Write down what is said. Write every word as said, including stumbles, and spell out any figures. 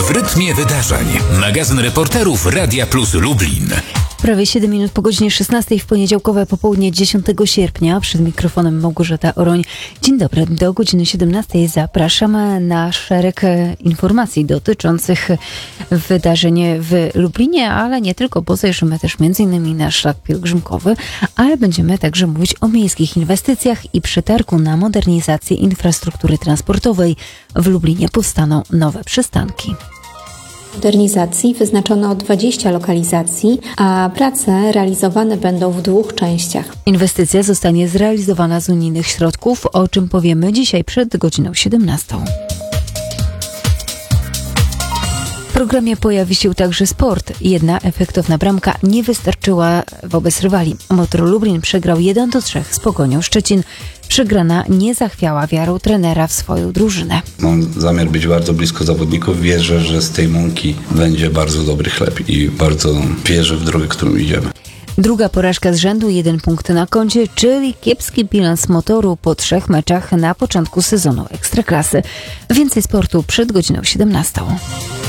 W rytmie wydarzeń. Magazyn reporterów Radia Plus Lublin. Prawie siedem minut po godzinie szesnastej w poniedziałkowe popołudnie dziesiątego sierpnia. Przed mikrofonem Małgorzata Oroń. Dzień dobry. Do godziny siedemnastej zapraszamy na szereg informacji dotyczących wydarzeń w Lublinie, ale nie tylko, bo zajrzymy też między innymi na szlak pielgrzymkowy, ale będziemy także mówić o miejskich inwestycjach i przetargu na modernizację infrastruktury transportowej. W Lublinie powstaną nowe przystanki. Modernizacji wyznaczono dwadzieścia lokalizacji, a prace realizowane będą w dwóch częściach. Inwestycja zostanie zrealizowana z unijnych środków, o czym powiemy dzisiaj przed godziną siedemnastą. W programie pojawi się także sport. Jedna efektowna bramka nie wystarczyła wobec rywali. Motor Lublin przegrał jeden do trzech z Pogonią Szczecin. Przegrana nie zachwiała wiarą trenera w swoją drużynę. Mam zamiar być bardzo blisko zawodników. Wierzę, że z tej mąki będzie bardzo dobry chleb i bardzo wierzę w drogę, którą idziemy. Druga porażka z rzędu, jeden punkt na koncie, czyli kiepski bilans motoru po trzech meczach na początku sezonu Ekstraklasy. Więcej sportu przed godziną siedemnastą.